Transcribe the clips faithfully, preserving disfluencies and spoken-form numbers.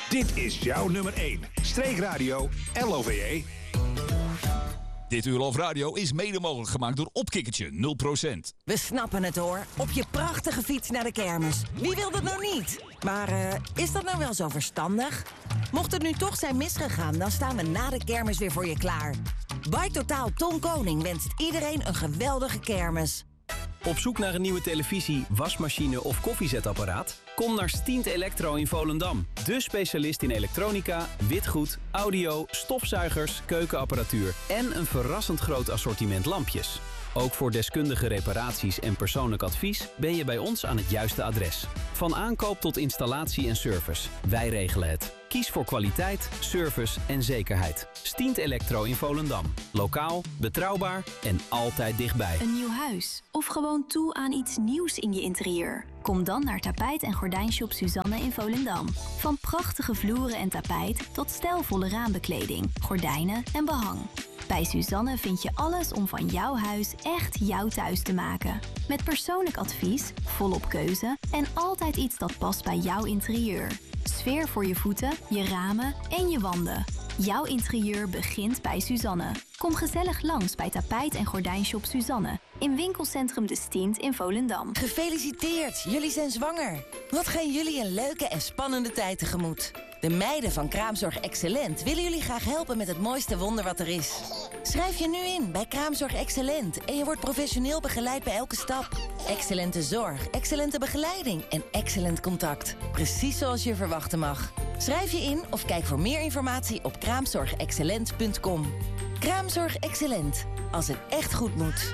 Dit is jouw nummer één. Streekradio L O V E. Dit Uur Love Radio is mede mogelijk gemaakt door Opkikkertje nul procent. We snappen het hoor. Op je prachtige fiets naar de kermis. Wie wil dat nou niet? Maar uh, is dat nou wel zo verstandig? Mocht het nu toch zijn misgegaan, dan staan we na de kermis weer voor je klaar. Bike Totaal Tom Koning wenst iedereen een geweldige kermis. Op zoek naar een nieuwe televisie, wasmachine of koffiezetapparaat? Kom naar Stient Electro in Volendam. De specialist in elektronica, witgoed, audio, stofzuigers, keukenapparatuur en een verrassend groot assortiment lampjes. Ook voor deskundige reparaties en persoonlijk advies ben je bij ons aan het juiste adres. Van aankoop tot installatie en service, wij regelen het. Kies voor kwaliteit, service en zekerheid. Stient Electro in Volendam. Lokaal, betrouwbaar en altijd dichtbij. Een nieuw huis of gewoon toe aan iets nieuws in je interieur? Kom dan naar Tapijt en Gordijnshop Suzanne in Volendam. Van prachtige vloeren en tapijt tot stijlvolle raambekleding, gordijnen en behang. Bij Suzanne vind je alles om van jouw huis echt jouw thuis te maken. Met persoonlijk advies, volop keuze en altijd iets dat past bij jouw interieur. Sfeer voor je voeten, je ramen en je wanden. Jouw interieur begint bij Suzanne. Kom gezellig langs bij Tapijt en Gordijnshop Suzanne in winkelcentrum De Stient in Volendam. Gefeliciteerd, jullie zijn zwanger. Wat gaan jullie een leuke en spannende tijd tegemoet. De meiden van Kraamzorg Excellent willen jullie graag helpen met het mooiste wonder wat er is. Schrijf je nu in bij Kraamzorg Excellent en je wordt professioneel begeleid bij elke stap. Excellente zorg, excellente begeleiding en excellent contact. Precies zoals je verwachten mag. Schrijf je in of kijk voor meer informatie op kraamzorg excellent punt com. Kraamzorg Excellent. Als het echt goed moet.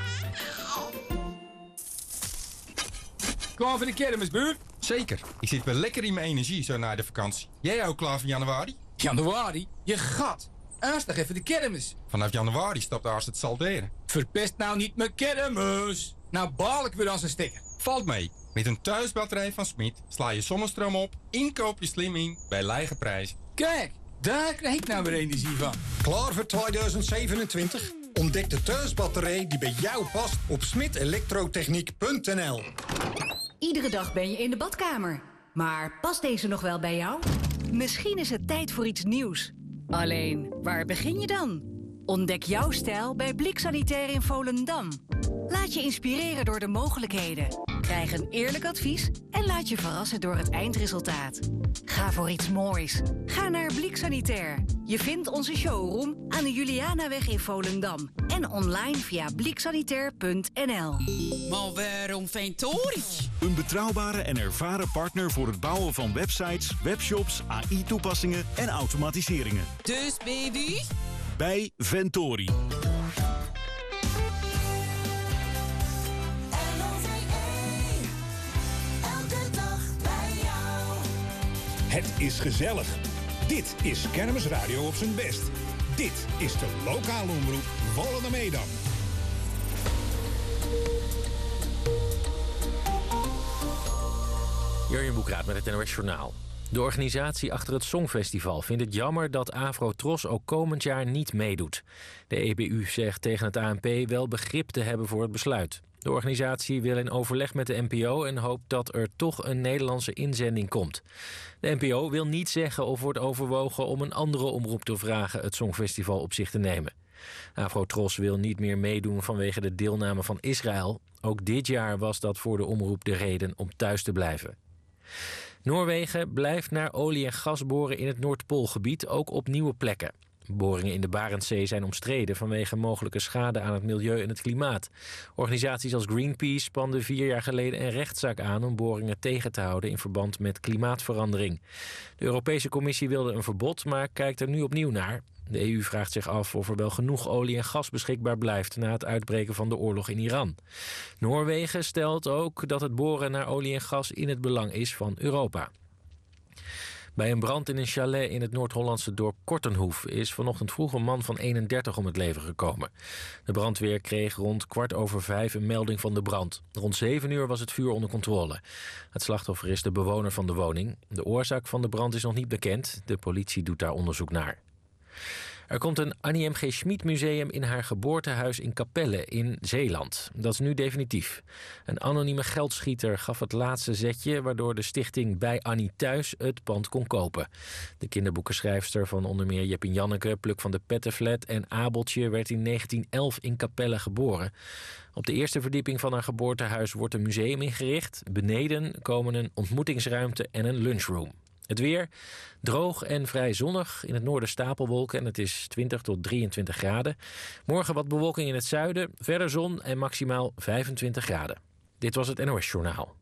Klaar voor de kermis, buur? Zeker. Ik zit wel lekker in mijn energie zo na de vakantie. Jij ook klaar voor januari? Januari? Je gat. Eerst nog even de kermis. Vanaf januari stapt Aars het salderen. Verpest nou niet mijn kermis. Nou baal ik weer als een stekker. Valt mee. Met een thuisbatterij van Smit sla je zonnestroom op, inkoop je slim in bij lage prijs. Kijk, daar krijg ik nou weer energie van. Klaar voor tweeduizend zevenentwintig? Ontdek de thuisbatterij die bij jou past op smit elektrotechniek punt n l. Iedere dag ben je in de badkamer. Maar past deze nog wel bij jou? Misschien is het tijd voor iets nieuws. Alleen, waar begin je dan? Ontdek jouw stijl bij Blik Sanitair in Volendam. Laat je inspireren door de mogelijkheden. Krijg een eerlijk advies en laat je verrassen door het eindresultaat. Ga voor iets moois. Ga naar Blik Sanitair. Je vindt onze showroom aan de Julianaweg in Volendam. En online via blik sanitair punt n l. Maar waarom Ventori? Een betrouwbare en ervaren partner voor het bouwen van websites, webshops, A I-toepassingen en automatiseringen. Dus baby? Bij Ventori. Het is gezellig. Dit is Kermisradio op zijn best. Dit is de lokale omroep Volendam-Edam. Jurjen Boekraat met het N O S Journaal. De organisatie achter het Songfestival vindt het jammer dat Afro-Tros ook komend jaar niet meedoet. De E B U zegt tegen het A N P wel begrip te hebben voor het besluit. De organisatie wil in overleg met de N P O en hoopt dat er toch een Nederlandse inzending komt. De N P O wil niet zeggen of wordt overwogen om een andere omroep te vragen het Songfestival op zich te nemen. Afro-Tros wil niet meer meedoen vanwege de deelname van Israël. Ook dit jaar was dat voor de omroep de reden om thuis te blijven. Noorwegen blijft naar olie- en gas boren in het Noordpoolgebied, ook op nieuwe plekken. Boringen in de Barentszee zijn omstreden vanwege mogelijke schade aan het milieu en het klimaat. Organisaties als Greenpeace spanden vier jaar geleden een rechtszaak aan om boringen tegen te houden in verband met klimaatverandering. De Europese Commissie wilde een verbod, maar kijkt er nu opnieuw naar. De E U vraagt zich af of er wel genoeg olie en gas beschikbaar blijft na het uitbreken van de oorlog in Iran. Noorwegen stelt ook dat het boren naar olie en gas in het belang is van Europa. Bij een brand in een chalet in het Noord-Hollandse dorp Kortenhoef is vanochtend vroeg een man van eenendertig om het leven gekomen. De brandweer kreeg rond kwart over vijf een melding van de brand. Rond zeven uur was het vuur onder controle. Het slachtoffer is de bewoner van de woning. De oorzaak van de brand is nog niet bekend. De politie doet daar onderzoek naar. Er komt een Annie M G Schmid museum in haar geboortehuis in Capelle in Zeeland. Dat is nu definitief. Een anonieme geldschieter gaf het laatste zetje, waardoor de stichting Bij Annie Thuis het pand kon kopen. De kinderboekenschrijfster van onder meer Jep en Janneke, Pluk van de Pettenflat en Abeltje werd in negentien elf in Capelle geboren. Op de eerste verdieping van haar geboortehuis wordt een museum ingericht. Beneden komen een ontmoetingsruimte en een lunchroom. Het weer, droog en vrij zonnig. In het noorden stapelwolken en het is twintig tot drieëntwintig graden. Morgen wat bewolking in het zuiden, verder zon en maximaal vijfentwintig graden. Dit was het N O S Journaal.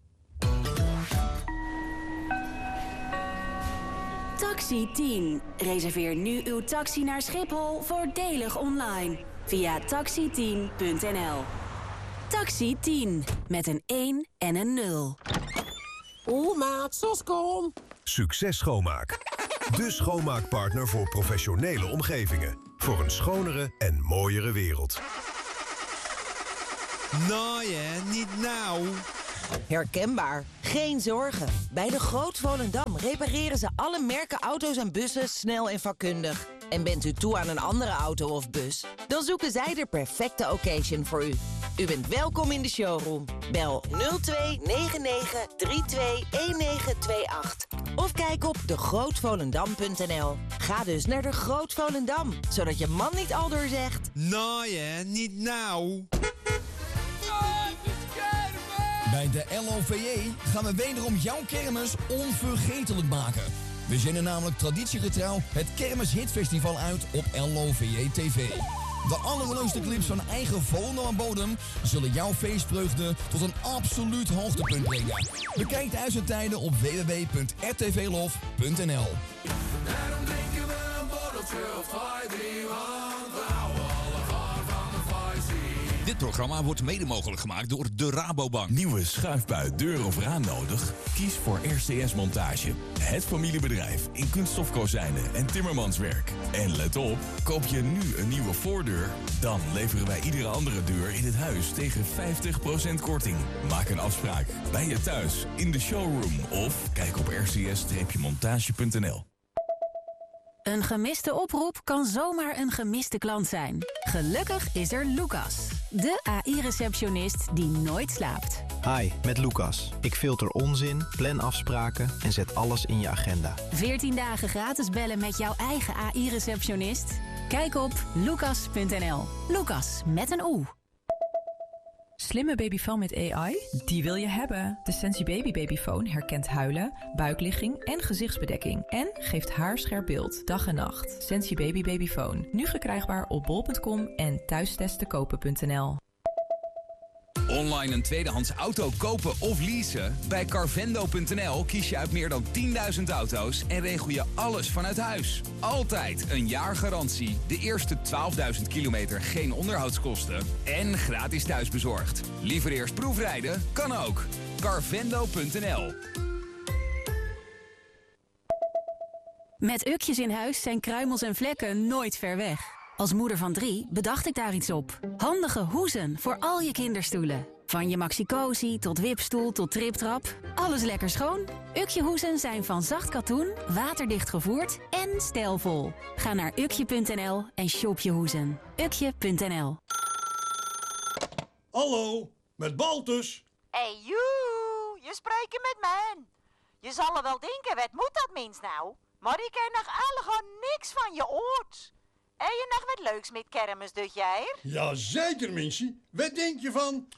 Taxi tien. Reserveer nu uw taxi naar Schiphol voordelig online. Via taxi tien punt n l. Taxi tien. Met een één en een nul. Oeh, maat, Soskom. Succes Schoonmaak. De schoonmaakpartner voor professionele omgevingen. Voor een schonere en mooiere wereld. Nou ja, niet nou. Herkenbaar. Geen zorgen. Bij de Groot Volendam repareren ze alle merken auto's en bussen snel en vakkundig. En bent u toe aan een andere auto of bus? Dan zoeken zij de perfecte occasion voor u. U bent welkom in de showroom. Bel nul twee negen negen drie twee een negen twee acht. Of kijk op de groot volendam punt n l. Ga dus naar de Groot Volendam, zodat je man niet aldoor zegt... Nou ja, niet nou. Bij de L O V J gaan we wederom jouw kermis onvergetelijk maken. We zenden namelijk traditiegetrouw het Kermis Hitfestival uit op L O V J T V. De allerleukste clips van eigen Volendam aan bodem zullen jouw feestvreugde tot een absoluut hoogtepunt brengen. Bekijk de uitzendtijden op w w w punt r t v lof punt n l. Daarom drinken we een borreltje of twee, drie, want we houden allemaal van de Vice. Dit programma wordt mede mogelijk gemaakt door de Rabobank. Nieuwe schuifbui, deur of raam nodig? Kies voor R C S Montage. Het familiebedrijf in kunststofkozijnen en timmermanswerk. En let op, koop je nu een nieuwe voordeur, dan leveren wij iedere andere deur in het huis tegen vijftig procent korting. Maak een afspraak bij je thuis, in de showroom of kijk op r c s montage punt n l. Een gemiste oproep kan zomaar een gemiste klant zijn. Gelukkig is er Lucas, de A I-receptionist die nooit slaapt. Hi, met Lucas. Ik filter onzin, plan afspraken en zet alles in je agenda. veertien dagen gratis bellen met jouw eigen A I-receptionist? Kijk op lucas punt n l. Lucas, met een O. Slimme babyfoon met A I? Die wil je hebben. De Sensi Baby Babyfoon herkent huilen, buikligging en gezichtsbedekking. En geeft haarscherp beeld, dag en nacht. Sensi Baby Babyfoon. Nu verkrijgbaar op bol punt com en thuistestenkopen punt n l. Online een tweedehands auto kopen of leasen? Bij carvendo punt n l kies je uit meer dan tienduizend auto's en regel je alles vanuit huis. Altijd een jaar garantie, de eerste twaalfduizend kilometer geen onderhoudskosten en gratis thuisbezorgd. Liever eerst proefrijden? Kan ook. carvendo punt n l. Met ukjes in huis zijn kruimels en vlekken nooit ver weg. Als moeder van drie bedacht ik daar iets op. Handige hoezen voor al je kinderstoelen. Van je maxi-cozy tot wipstoel tot triptrap. Alles lekker schoon. Ukje hoezen zijn van zacht katoen, waterdicht gevoerd en stijlvol. Ga naar ukje punt n l en shop je hoezen. ukje punt n l. Hallo, met Baltus. Hey, joe, je spreekt met mij. Je zal er wel denken, wat moet dat mens nou? Maar ik ken nog allemaal niks van je oort. En je nog wat leuks met kermis dit jaar? Jazeker, mensje. Wat denk je van